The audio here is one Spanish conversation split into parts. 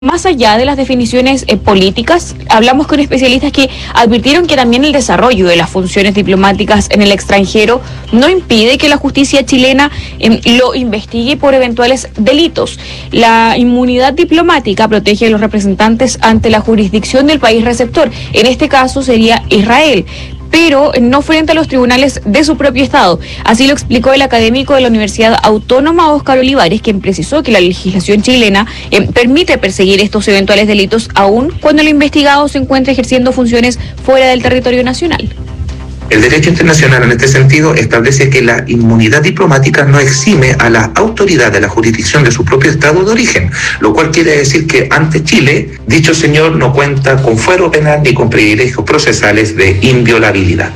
Más allá de las definiciones políticas, hablamos con especialistas que advirtieron que también el desarrollo de las funciones diplomáticas en el extranjero no impide que la justicia chilena lo investigue por eventuales delitos. La inmunidad diplomática protege a los representantes ante la jurisdicción del país receptor. En este caso sería Israel, pero no frente a los tribunales de su propio Estado. Así lo explicó el académico de la Universidad Autónoma, Óscar Olivares, quien precisó que la legislación chilena permite perseguir estos eventuales delitos aún cuando el investigado se encuentra ejerciendo funciones fuera del territorio nacional. El derecho internacional en este sentido establece que la inmunidad diplomática no exime a la autoridad de la jurisdicción de su propio estado de origen, lo cual quiere decir que ante Chile, dicho señor no cuenta con fuero penal ni con privilegios procesales de inviolabilidad.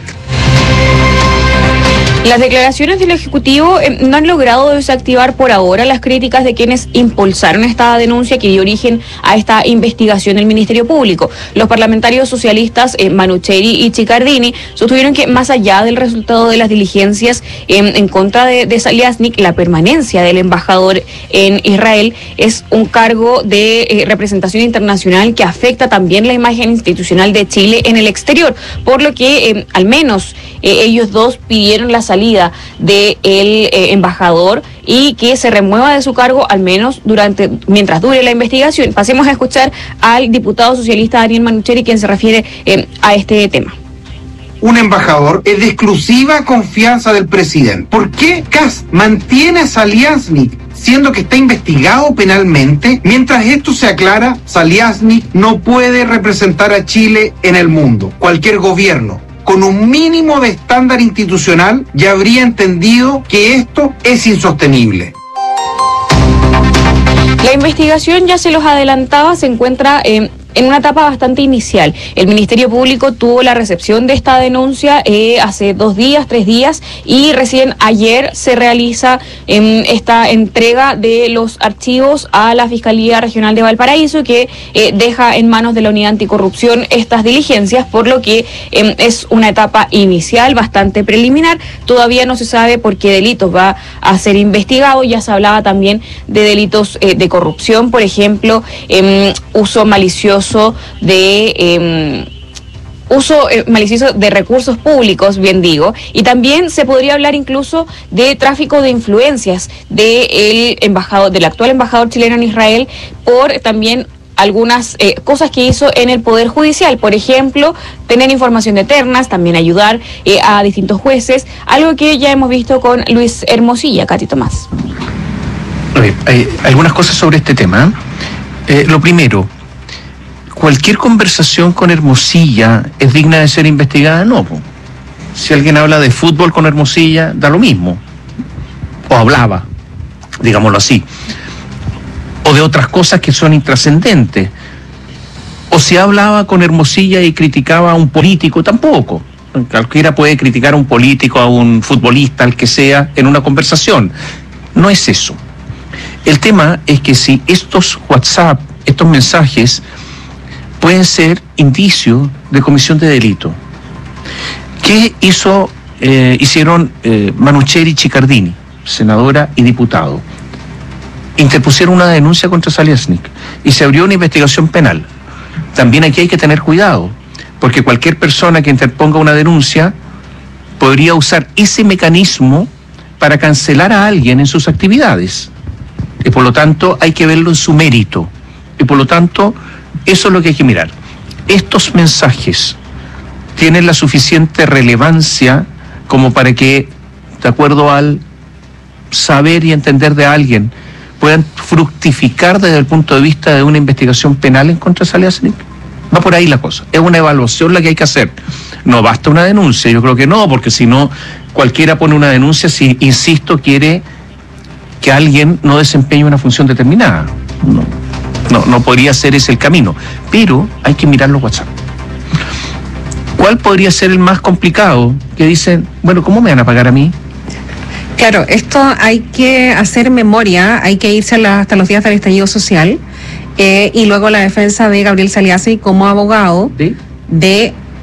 Las declaraciones del Ejecutivo no han logrado desactivar por ahora las críticas de quienes impulsaron esta denuncia que dio origen a esta investigación del Ministerio Público. Los parlamentarios socialistas Manucheri y Chicardini sostuvieron que más allá del resultado de las diligencias en contra de Zaliaznik, la permanencia del embajador en Israel es un cargo de representación internacional que afecta también la imagen institucional de Chile en el exterior, por lo que al menos ellos dos pidieron la salida del embajador y que se remueva de su cargo al menos mientras dure la investigación. Pasemos a escuchar al diputado socialista Daniel Manucheri, quien se refiere a este tema. Un embajador es de exclusiva confianza del presidente. ¿Por qué Kast mantiene a Zaliaznik siendo que está investigado penalmente? Mientras esto se aclara, Zaliaznik no puede representar a Chile en el mundo. Cualquier gobierno con un mínimo de estándar institucional ya habría entendido que esto es insostenible. La investigación, ya se los adelantaba, se encuentra en una etapa bastante inicial. El Ministerio Público tuvo la recepción de esta denuncia hace 3 días, y recién ayer se realiza esta entrega de los archivos a la Fiscalía Regional de Valparaíso, que deja en manos de la Unidad Anticorrupción estas diligencias, por lo que es una etapa inicial bastante preliminar. Todavía no se sabe por qué delitos va a ser investigado. Ya se hablaba también de delitos de corrupción, por ejemplo, uso malicioso de recursos públicos, bien digo, y también se podría hablar incluso de tráfico de influencias del actual embajador chileno en Israel, por también algunas cosas que hizo en el Poder Judicial, por ejemplo, tener información de ternas, también ayudar a distintos jueces, algo que ya hemos visto con Luis Hermosilla. Katy Tomás. Hay algunas cosas sobre este tema. Lo primero, ¿cualquier conversación con Hermosilla es digna de ser investigada? No. Si alguien habla de fútbol con Hermosilla, da lo mismo. O hablaba, digámoslo así. O de otras cosas que son intrascendentes. O si hablaba con Hermosilla y criticaba a un político, tampoco. Cualquiera puede criticar a un político, a un futbolista, al que sea, en una conversación. No es eso. El tema es que si estos WhatsApp, estos mensajes, pueden ser indicios de comisión de delito. ¿Qué hicieron Manucheri y Chicardini, senadora y diputado? Interpusieron una denuncia contra Zaliaznik y se abrió una investigación penal. También aquí hay que tener cuidado, porque cualquier persona que interponga una denuncia podría usar ese mecanismo para cancelar a alguien en sus actividades. Y por lo tanto hay que verlo en su mérito. Y por lo tanto, eso es lo que hay que mirar. Estos mensajes tienen la suficiente relevancia como para que, de acuerdo al saber y entender de alguien, puedan fructificar desde el punto de vista de una investigación penal en contra de Zaliaznik. Va por ahí la cosa. Es una evaluación la que hay que hacer. No basta una denuncia, yo creo que no, porque si no, cualquiera pone una denuncia si, insisto, quiere que alguien no desempeñe una función determinada. No podría ser ese el camino, pero hay que mirar los WhatsApp. ¿Cuál podría ser el más complicado? Que dicen, bueno, ¿cómo me van a pagar a mí? Claro, esto hay que hacer memoria, hay que irse hasta los días del estallido social, y luego la defensa de Gabriel Zaliaznik como abogado, ¿sí?, de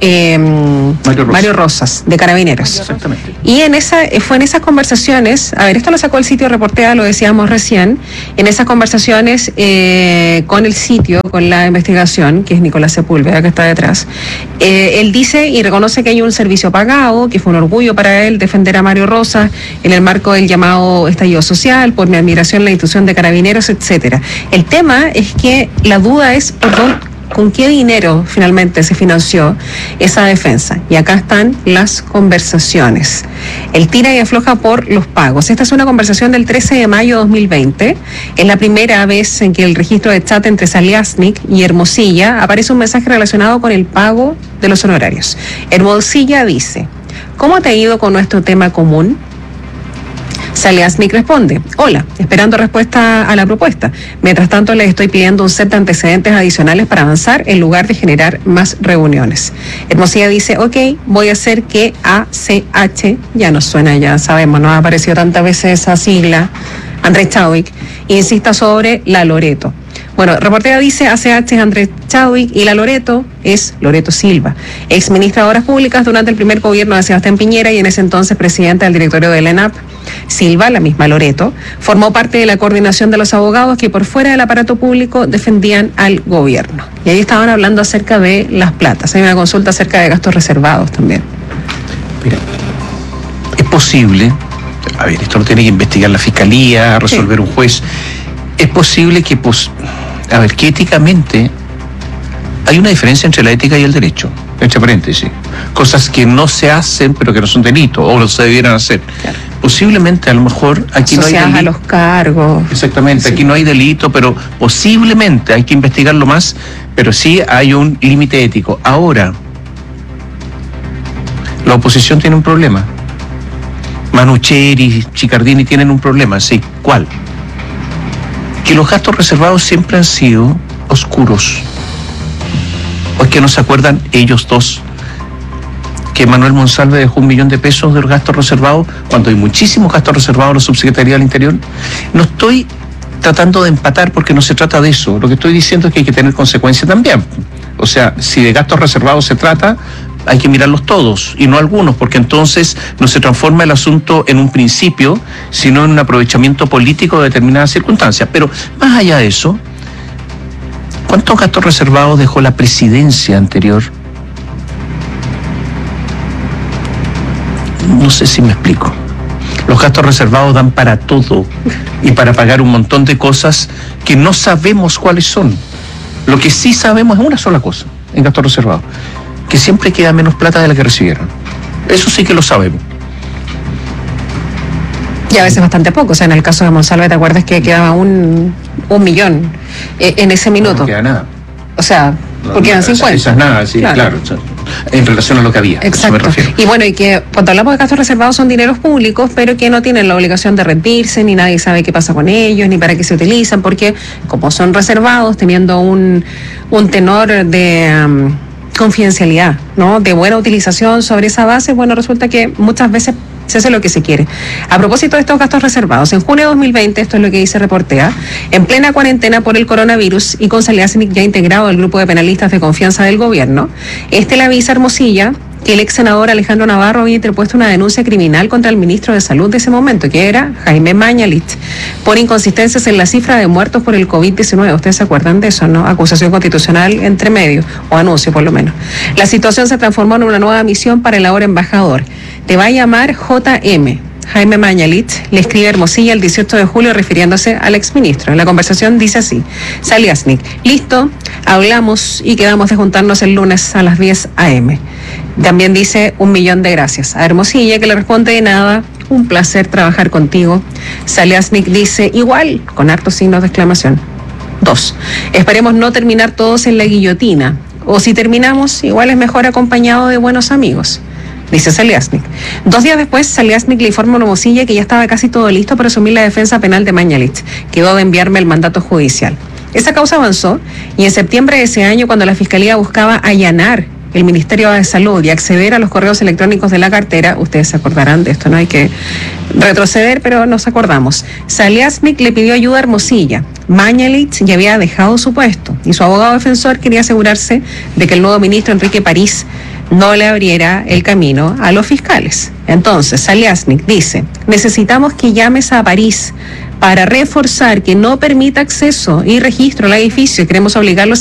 Mario Rosas, de Carabineros. Exactamente. Y fue en esas conversaciones, a ver, esto lo sacó el sitio Reportea, lo decíamos recién, en esas conversaciones con el sitio, con la investigación, que es Nicolás Sepúlveda, que está detrás, él dice y reconoce que hay un servicio pagado, que fue un orgullo para él defender a Mario Rosas en el marco del llamado estallido social, por mi admiración a la institución de Carabineros, etcétera. El tema es que la duda es con qué dinero finalmente se financió esa defensa. Y acá están las conversaciones. El tira y afloja por los pagos. Esta es una conversación del 13 de mayo de 2020. Es la primera vez en que el registro de chat entre Saliasnik y Hermosilla aparece un mensaje relacionado con el pago de los honorarios. Hermosilla dice: ¿cómo te ha ido con nuestro tema común? Saliasnik responde: hola, esperando respuesta a la propuesta. Mientras tanto, les estoy pidiendo un set de antecedentes adicionales para avanzar en lugar de generar más reuniones. Hermosilla dice: ok, voy a hacer que ACH, ya nos suena, ya sabemos, no ha aparecido tantas veces esa sigla, Andrés Chadwick, insista sobre la Loreto. Bueno, Reportea dice ACH es Andrés Chadwick y la Loreto es Loreto Silva, ex ministra de Obras Públicas durante el primer gobierno de Sebastián Piñera y en ese entonces presidenta del directorio de la ENAP. Silva, la misma Loreto, formó parte de la coordinación de los abogados que por fuera del aparato público defendían al gobierno. Y ahí estaban hablando acerca de las platas. Hay una consulta acerca de gastos reservados también. Mira, es posible, a ver, esto lo tiene que investigar la fiscalía, resolver un juez. Es posible que, que éticamente hay una diferencia entre la ética y el derecho, entre paréntesis. Cosas que no se hacen, pero que no son delito, o no se debieran hacer. Claro. Posiblemente, a lo mejor, aquí no hay delito. A los cargos. Exactamente, sí. Aquí no hay delito, pero posiblemente hay que investigarlo más, pero sí hay un límite ético. Ahora, la oposición tiene un problema. Manucheri, Chicardini tienen un problema, sí. ¿Cuál? Que los gastos reservados siempre han sido oscuros. ¿O es que no se acuerdan ellos dos que Manuel Monsalve dejó $1 millón de los gastos reservados cuando hay muchísimos gastos reservados en la Subsecretaría del Interior? No estoy tratando de empatar porque no se trata de eso. Lo que estoy diciendo es que hay que tener consecuencias también. O sea, si de gastos reservados se trata, hay que mirarlos todos y no algunos, porque entonces no se transforma el asunto en un principio, sino en un aprovechamiento político de determinadas circunstancias. Pero más allá de eso, ¿cuántos gastos reservados dejó la presidencia anterior? No sé si me explico. Los gastos reservados dan para todo y para pagar un montón de cosas que no sabemos cuáles son. Lo que sí sabemos es una sola cosa en gastos reservados: que siempre queda menos plata de la que recibieron. Eso sí que lo sabemos. Y a veces bastante poco. O sea, en el caso de Monsalve, ¿te acuerdas que quedaba un millón en ese minuto? No queda nada. O sea, porque eran 50. Esas nada, sí, claro. En relación a lo que había. Exacto. Eso me refiero. Y bueno, y que cuando hablamos de gastos reservados son dineros públicos, pero que no tienen la obligación de rendirse, ni nadie sabe qué pasa con ellos, ni para qué se utilizan, porque como son reservados, teniendo un tenor de confidencialidad, ¿no? De buena utilización sobre esa base, bueno, resulta que muchas veces se hace lo que se quiere. A propósito de estos gastos reservados, en junio de 2020, esto es lo que dice Reportea, en plena cuarentena por el coronavirus y con Saliasnik ya integrado al grupo de penalistas de confianza del gobierno, le avisa a Hermosilla que el ex senador Alejandro Navarro había interpuesto una denuncia criminal contra el ministro de Salud de ese momento, que era Jaime Mañalich, por inconsistencias en la cifra de muertos por el COVID-19. Ustedes se acuerdan de eso, ¿no? Acusación constitucional entre medio, o anuncio por lo menos. La situación se transformó en una nueva misión para el ahora embajador. Te va a llamar JM. Jaime Mañalich le escribe a Hermosilla el 18 de julio refiriéndose al exministro. La conversación dice así: Saliasnik, listo, hablamos y quedamos de juntarnos el lunes a las 10 a.m. También dice 1 millón de gracias a Hermosilla, que le responde: de nada, un placer trabajar contigo. Saliasnik dice igual, con hartos signos de exclamación. 2. Esperemos no terminar todos en la guillotina, o si terminamos, igual es mejor acompañado de buenos amigos, dice Saliasnik. 2 días después, Saliasnik le informa a Hermosilla que ya estaba casi todo listo para asumir la defensa penal de Mañalich. Quedó de enviarme el mandato judicial. Esa causa avanzó y en septiembre de ese año, cuando la Fiscalía buscaba allanar el Ministerio de Salud y acceder a los correos electrónicos de la cartera, ustedes se acordarán de esto, no hay que retroceder, pero nos acordamos. Saliasnik le pidió ayuda a Hermosilla. Mañalich ya había dejado su puesto y su abogado defensor quería asegurarse de que el nuevo ministro Enrique París no le abriera el camino a los fiscales. Entonces, Zaliaznik dice, necesitamos que llames a París para reforzar que no permita acceso y registro al edificio. Queremos obligarlos